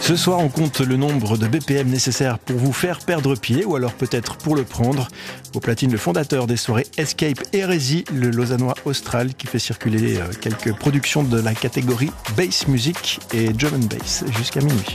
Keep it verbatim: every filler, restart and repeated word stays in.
Ce soir, on compte le nombre de B P M nécessaires pour vous faire perdre pied, ou alors peut-être pour le prendre. Au platine, le fondateur des soirées Escape Hérésie, le lausannois Austral, qui fait circuler quelques productions de la catégorie Bass Music et Drum and Bass jusqu'à minuit.